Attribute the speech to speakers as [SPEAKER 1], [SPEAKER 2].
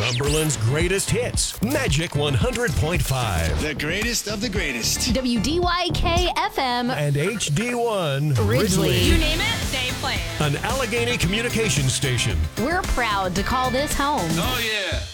[SPEAKER 1] Cumberland's greatest hits, Magic 100.5.
[SPEAKER 2] The greatest of the greatest.
[SPEAKER 3] WDYK FM
[SPEAKER 1] And HD1
[SPEAKER 3] Ridgely.
[SPEAKER 4] You name it, they play it.
[SPEAKER 1] An Allegheny communication station.
[SPEAKER 3] We're proud to call this home.
[SPEAKER 5] Oh, yeah.